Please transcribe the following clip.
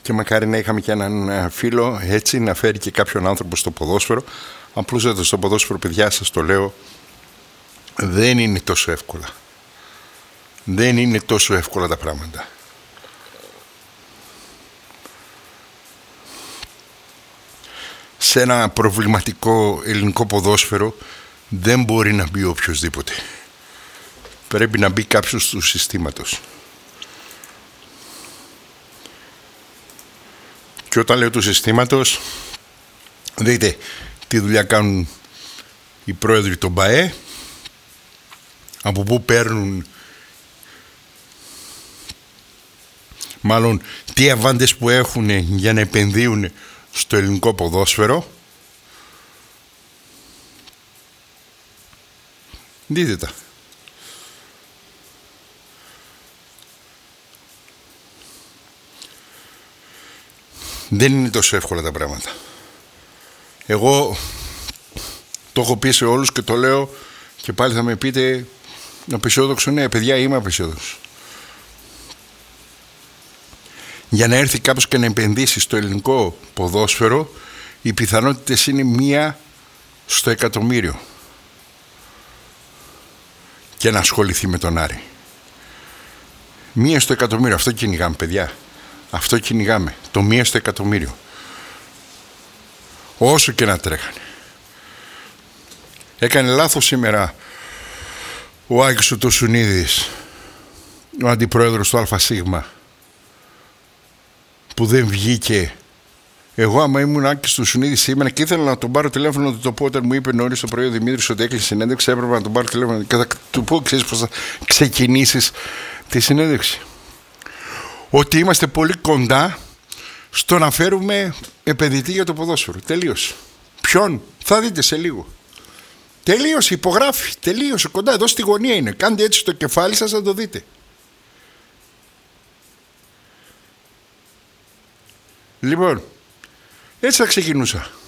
Και μακάρι να είχαμε και έναν φίλο έτσι να φέρει και κάποιον άνθρωπο στο ποδόσφαιρο. Απλούστατα στο ποδόσφαιρο, παιδιά, σας το λέω, δεν είναι τόσο εύκολα. Δεν είναι τόσο εύκολα τα πράγματα. Σε ένα προβληματικό ελληνικό ποδόσφαιρο δεν μπορεί να μπει οποιοσδήποτε. Πρέπει να μπει κάποιος του συστήματος. Και όταν λέω του συστήματος, δείτε τι δουλειά κάνουν οι πρόεδροι των ΠΑΕ, από πού παίρνουν, μάλλον τι αβάντες που έχουν για να επενδύουν στο ελληνικό ποδόσφαιρο. Δείτε τα. Δεν είναι τόσο εύκολα τα πράγματα. Εγώ το έχω πει σε όλους και το λέω και πάλι θα με πείτε απεσιόδοξο. Ναι, παιδιά, είμαι απεσιόδοξος. Για να έρθει κάποιος και να επενδύσει στο ελληνικό ποδόσφαιρο, οι πιθανότητες είναι 1 στο 1.000.000 και να ασχοληθεί με τον Άρη. 1 στο 1.000.000. Αυτό κυνηγάμε, παιδιά. Αυτό κυνηγάμε. Το 1 στο 1.000.000. Όσο και να τρέχανε. Έκανε λάθος σήμερα ο Άκης ο Τοσουνίδης, ο αντιπρόεδρος του ΑΣ, που δεν βγήκε. Εγώ άμα ήμουν Άκης Τοσουνίδης σήμερα και ήθελα να τον πάρω τηλέφωνο να του το πω, όταν μου είπε νωρίς το πρωί ο Δημήτρης ότι έκλεισε συνέντευξη, έπρεπε να τον πάρω τηλέφωνο και θα του πω, ξέρεις πώς θα ξεκινήσεις τη συνέντευξη. Ότι είμαστε πολύ κοντά στο να φέρουμε επενδυτή για το ποδόσφαιρο. Τελείωσε. Ποιον? Θα δείτε σε λίγο. Τελείωσε, υπογράφει. Τελείωσε, κοντά. Εδώ στη γωνία είναι. Κάντε έτσι στο κεφάλι σας να το δείτε. Λοιπόν, έτσι θα ξεκινούσα.